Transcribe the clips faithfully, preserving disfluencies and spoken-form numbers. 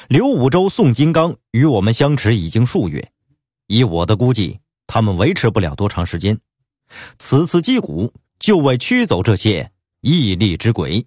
刘武周、宋金刚与我们相持已经数月，以我的估计，他们维持不了多长时间。此次击鼓，就为驱走这些异力之鬼。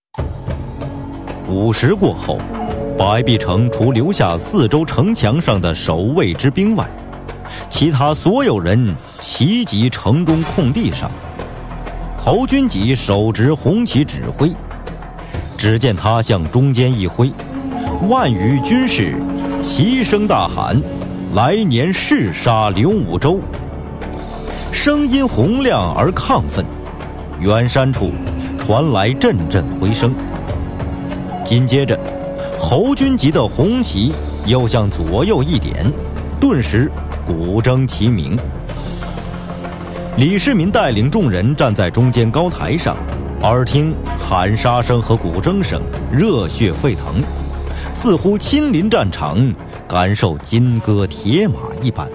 午时过后，白壁城除留下四周城墙上的守卫之兵外，其他所有人齐集城中空地上。侯君集手执红旗指挥，只见他向中间一挥，万余军士齐声大喊：“来年誓杀刘武周！”声音洪亮而亢奋，远山处传来阵阵回声。紧接着，侯君集的红旗又向左右一点，顿时鼓声齐鸣。李世民带领众人站在中间高台上，耳听喊杀声和鼓声声，热血沸腾，似乎亲临战场，感受金戈铁马一般。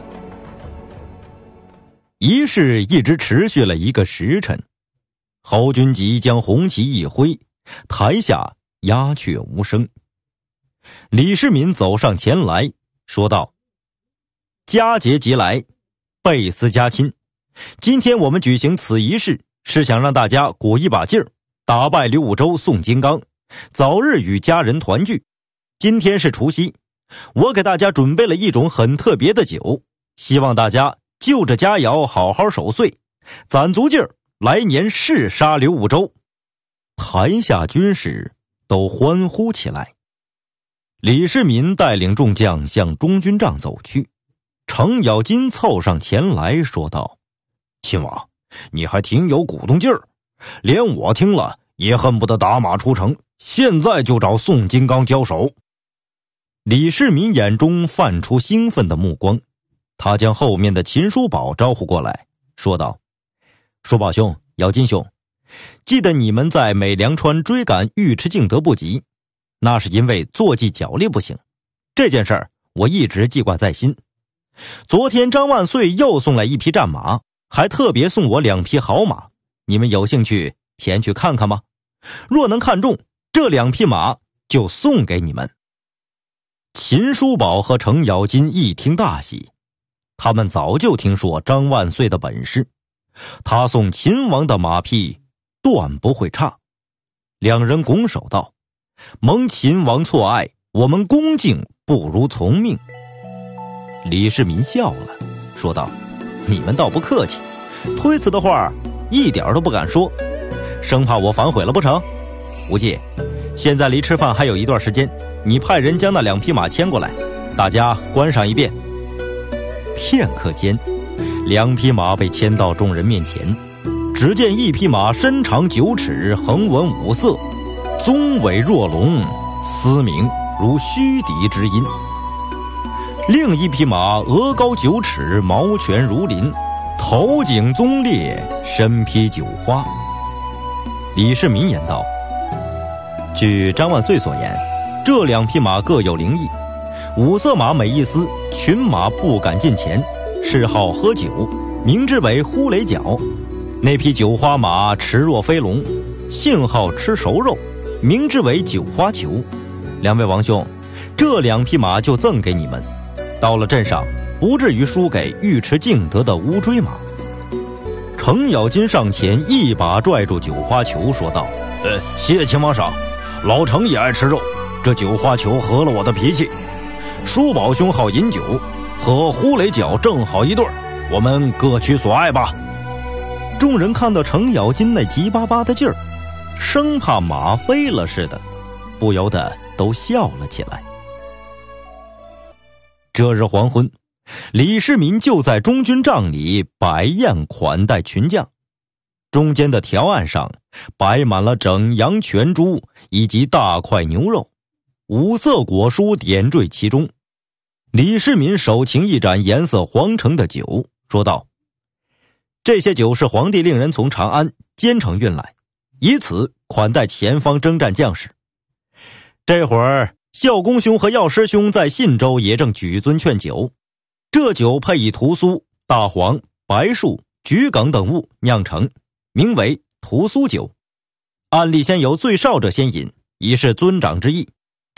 仪式一直持续了一个时辰，侯君集将红旗一挥，台下鸦雀无声。李世民走上前来说道：“佳节即来，倍思家亲，今天我们举行此仪式，是想让大家鼓一把劲儿，打败刘武周、宋金刚，早日与家人团聚。今天是除夕，我给大家准备了一种很特别的酒，希望大家就着佳肴好好守岁，攒足劲儿，来年誓杀刘武周。”台下军士都欢呼起来。李世民带领众将向中军帐走去，程咬金凑上前来说道：“亲王，你还挺有鼓动劲儿，连我听了也恨不得打马出城，现在就找宋金刚交手。”李世民眼中泛出兴奋的目光，他将后面的秦叔宝招呼过来，说道：“叔宝兄，咬金兄，记得你们在美良川追赶尉迟敬德不及，那是因为坐骑脚力不行，这件事儿我一直记挂在心。昨天张万岁又送来一匹战马，还特别送我两匹好马，你们有兴趣前去看看吗？若能看中，这两匹马就送给你们。”秦叔宝和程咬金一听大喜，他们早就听说张万岁的本事，他送秦王的马匹断不会差。两人拱手道：“蒙秦王错爱，我们恭敬不如从命。”李世民笑了，说道：“你们倒不客气，推辞的话一点都不敢说，生怕我反悔了不成？无忌，现在离吃饭还有一段时间，你派人将那两匹马牵过来，大家观赏一遍。”片刻间，两匹马被牵到众人面前，只见一匹马身长九尺，横纹五色，鬃尾若龙，嘶鸣如虚笛之音；另一匹马额高九尺，毛全如林，头颈棕烈，身披九花。李世民言道：“据张万岁所言，这两匹马各有灵异。五色马每一丝，群马不敢近前，嗜好喝酒，名之为呼雷角。那匹九花马驰若飞龙，性好吃熟肉，名之为九花球。两位王兄，这两匹马就赠给你们，到了镇上不至于输给尉迟敬德的乌骓马。”程咬金上前一把拽住九花球，说道：“呃，谢秦王赏，老程也爱吃肉，这九花球合了我的脾气。叔宝兄好饮酒，和呼雷角正好一对儿，我们各取所爱吧。”众人看到程咬金那急巴巴的劲儿，生怕马飞了似的，不由得都笑了起来。这日黄昏，李世民就在中军帐里摆宴款待群将，中间的条案上摆满了整羊全猪以及大块牛肉，五色果蔬点缀其中。李世民手擎一盏颜色黄橙的酒，说道：“这些酒是皇帝令人从长安兼程运来，以此款待前方征战将士。这会儿孝公兄和药师兄在信州也正举樽劝酒，这酒配以屠苏、大黄、白术、桔梗等物酿成，名为屠苏酒。按例先由最少者先饮，以示尊长之意，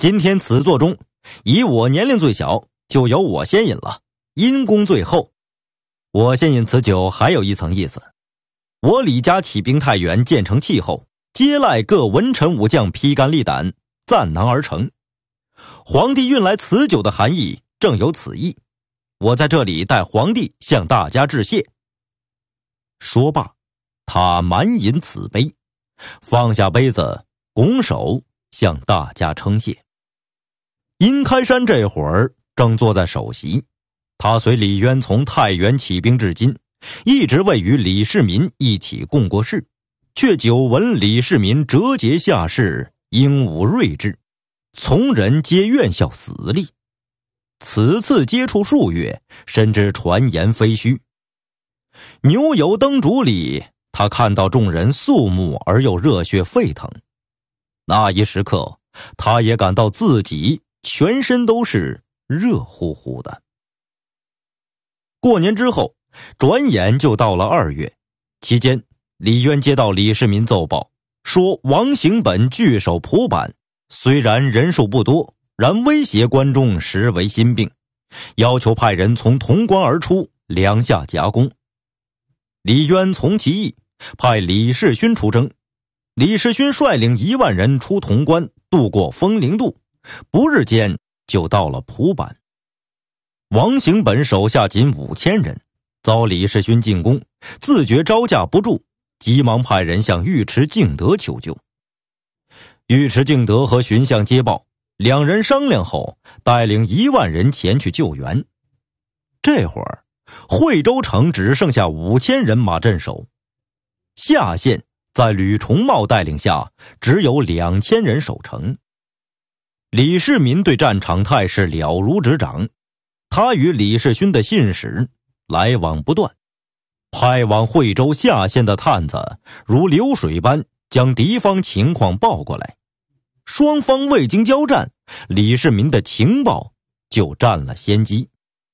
今天此作中，以我年龄最小，就由我先饮了，因功最厚。我先饮此酒还有一层意思，我李家起兵太原，建成气候，皆赖各文臣武将披肝沥胆，赞囊而成。皇帝运来此酒的含义正有此意，我在这里代皇帝向大家致谢。说罢，他满饮此杯，放下杯子，拱手向大家称谢。殷开山这会儿正坐在首席，他随李渊从太原起兵至今，一直未与李世民一起共过事，却久闻李世民折节下士，英武睿智，从人皆愿效死力。此次接触数月，深知传言非虚。牛油灯烛里，他看到众人肃穆而又热血沸腾，那一时刻，他也感到自己全身都是热乎乎的。过年之后，转眼就到了二月，期间李渊接到李世民奏报，说王行本据守蒲坂，虽然人数不多，然威胁关中实为心病，要求派人从潼关而出，两下夹攻。李渊从其意，派李世勋出征。李世勋率领一万人出潼关，渡过风陵渡，不日间就到了蒲坂。王行本手下仅五千人，遭李世勋进攻，自觉招架不住，急忙派人向尉迟敬德求救。尉迟敬德和荀相接报，两人商量后，带领一万人前去救援。这会儿，惠州城只剩下五千人马镇守，下县在吕重茂带领下，只有两千人守城。李世民对战场态势了如指掌，他与李世勋的信使来往不断，派往惠州下县的探子如流水般将敌方情况报过来。双方未经交战，李世民的情报就占了先机。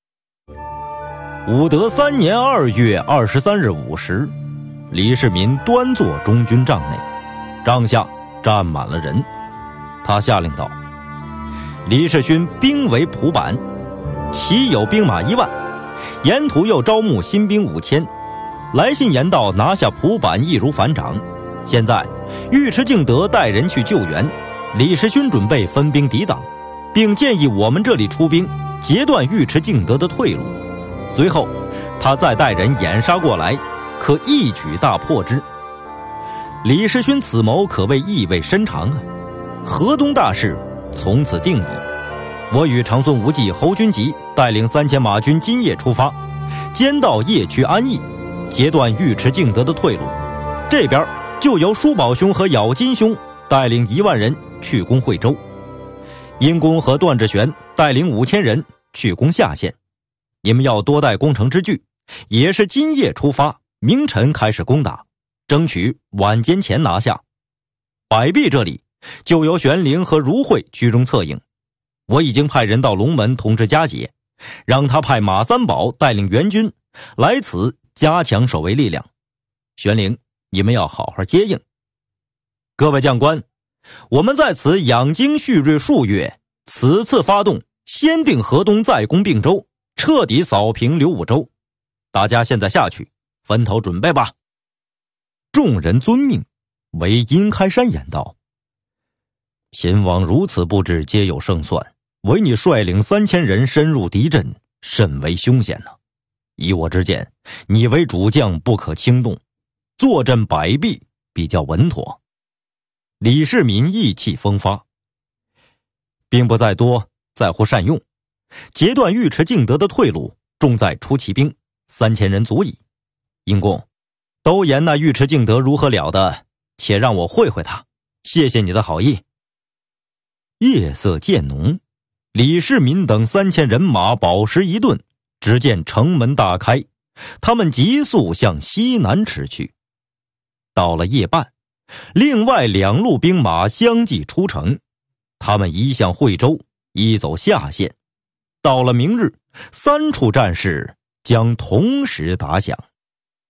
武德三年二月二十三日午时，李世民端坐中军帐内，帐下站满了人。他下令道：李世勋兵围蒲坂，其有兵马一万，沿途又招募新兵五千，来信言道拿下蒲坂易如反掌。现在尉迟敬德带人去救援，李世勋准备分兵抵挡，并建议我们这里出兵，截断尉迟敬德的退路。随后他再带人掩杀过来，可一举大破之。李世勋此谋可谓意味深长啊！河东大事从此定矣。我与长孙无忌、侯君集带领三千马军今夜出发，兼到邺区安邑，截断尉迟敬德的退路。这边就由叔宝兄和咬金兄带领一万人去攻惠州，殷公和段志玄带领五千人去攻下县。你们要多带攻城之具，也是今夜出发，明晨开始攻打，争取晚间前拿下。百壁这里就由玄灵和如慧居中策应，我已经派人到龙门通知佳节，让他派马三宝带领援军来此加强守卫力量。玄灵，你们要好好接应。各位将官，我们在此养精蓄锐数月，此次发动，先定河东，再攻并州，彻底扫平刘武州。大家现在下去分头准备吧。众人遵命，唯殷开山言道：秦王如此布置，皆有胜算，唯你率领三千人深入敌阵，甚为凶险呢、啊。以我之见，你为主将，不可轻动，坐镇百壁比较稳妥。李世民意气风发，兵不在多，在乎善用，截断尉迟敬德的退路，重在出奇兵，三千人足矣。殷公，都言那尉迟敬德如何了得，且让我会会他，谢谢你的好意。夜色渐浓，李世民等三千人马饱食一顿，只见城门大开，他们急速向西南驰去。到了夜半，另外两路兵马相继出城，他们一向惠州，一走下县。到了明日，三处战事将同时打响。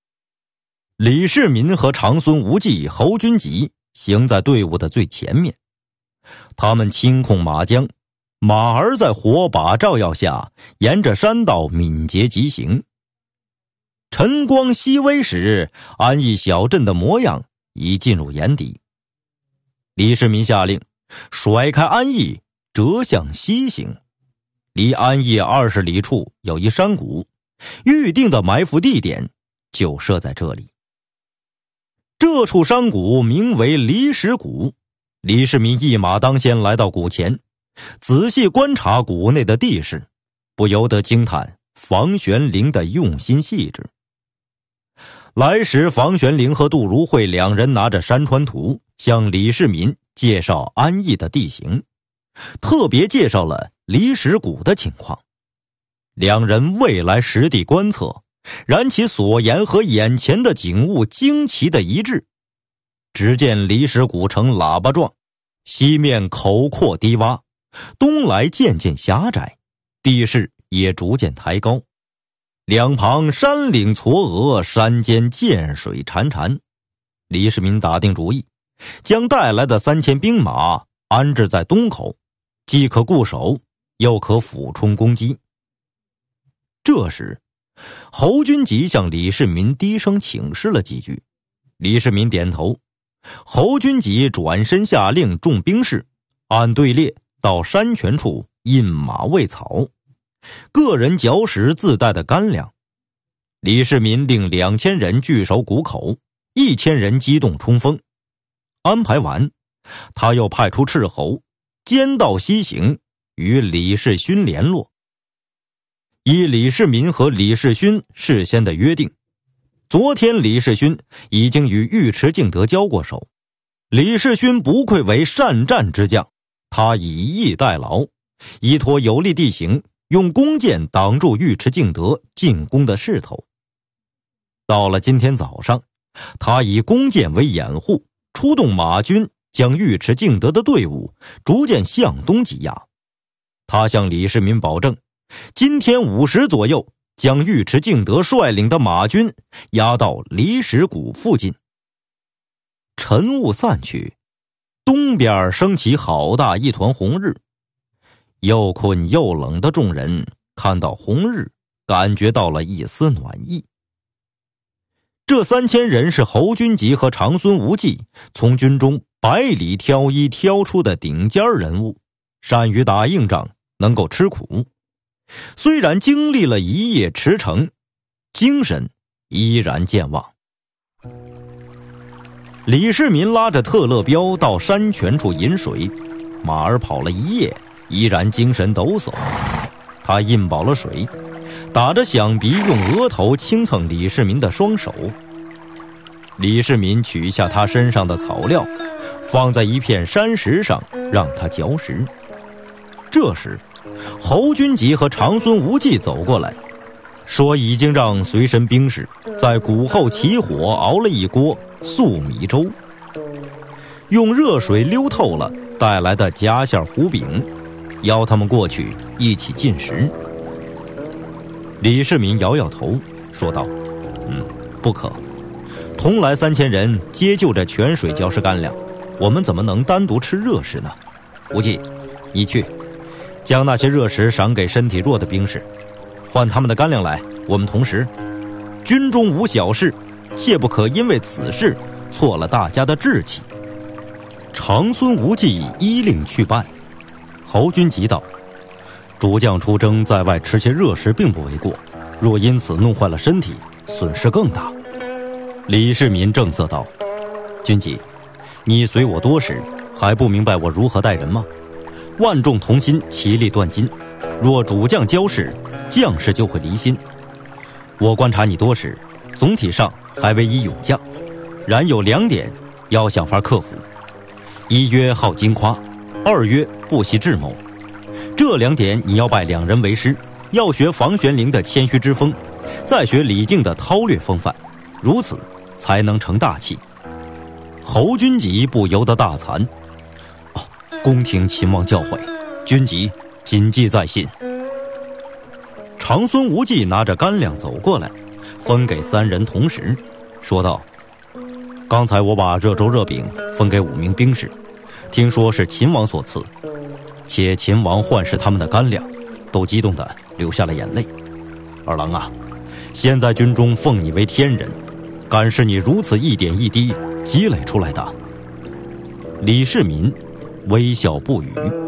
李世民和长孙无忌、侯君集行在队伍的最前面， 他们轻控马缰，马儿在火把照耀下，沿着山道敏捷疾行。晨光熹微时，安邑小镇的模样已进入眼底。李世民下令甩开安邑，折向西行。离安邑二十里处有一山谷，预定的埋伏地点就设在这里。这处山谷名为离石谷。李世民一马当先来到谷前，仔细观察谷内的地势，不由得惊叹房玄龄的用心细致。来时，房玄龄和杜如晦两人拿着山川图向李世民介绍安邑的地形，特别介绍了离石谷的情况。两人未来实地观测，然其所言和眼前的景物惊奇的一致。只见离石谷呈喇叭状，西面口阔低洼，东来渐渐狭窄，地势也逐渐抬高，两旁山岭嵯峨，山间涧水潺潺。李世民打定主意，将带来的三千兵马安置在东口，既可固守，又可俯冲攻击。这时，侯君集向李世民低声请示了几句，李世民点头。侯君集转身下令众兵士按队列到山泉处印马喂草，个人脚使自带的干粮。李世民令两千人据守谷口，一千人机动冲锋。安排完，他又派出斥候兼道西行，与李世勋联络。依李世民和李世勋事先的约定，昨天李世勋已经与尉迟敬德交过手。李世勋不愧为善战之将，他以逸待劳，依托有利地形，用弓箭挡住尉迟敬德进攻的势头。到了今天早上，他以弓箭为掩护，出动马军，将尉迟敬德的队伍逐渐向东挤压。他向李世民保证，今天午时左右，将尉迟敬德率领的马军压到离石谷附近。晨雾散去，东边升起好大一团红日。又困又冷的众人看到红日，感觉到了一丝暖意。这三千人是侯君集和长孙无忌从军中百里挑一挑出的顶尖人物，善于打硬仗，能够吃苦。虽然经历了一夜驰骋，精神依然健忘。李世民拉着特勒彪到山泉处饮水，马儿跑了一夜，依然精神抖擞。他饮饱了水，打着响鼻，用额头轻蹭李世民的双手。李世民取下他身上的草料，放在一片山石上，让他嚼食。这时，侯君集和长孙无忌走过来，说已经让随身兵士在谷后起火熬了一锅粟米粥，用热水溜透了带来的夹馅糊饼，邀他们过去一起进食。李世民摇摇头说道：嗯，不可，同来三千人皆就着泉水浇食干粮，我们怎么能单独吃热食呢？无忌，你去将那些热食赏给身体弱的兵士，换他们的干粮来，我们同食。军中无小事，切不可因为此事错了大家的志气。长孙无忌依令去办。侯君集道：主将出征在外吃些热食并不为过，若因此弄坏了身体，损失更大。李世民正色道：君集，你随我多时，还不明白我如何待人吗？万众同心，其利断金，若主将交事，将士就会离心。我观察你多时，总体上还为一勇将，然有两点要想法克服：一曰好金夸，二曰不惜智谋。这两点你要拜两人为师，要学房玄龄的谦虚之风，再学李靖的韬略风范，如此才能成大器。侯君集不由得大惭：哦，恭听秦王教诲，君集谨记在心。长孙无忌拿着干粮走过来，分给三人同食，说道：刚才我把热粥热饼分给五名兵士， 听说是秦王所赐，且秦王患是他们的干粮，都激动地流下了眼泪。二郎啊，现在军中奉你为天人，敢是你如此一点一滴积累出来的。李世民微笑不语。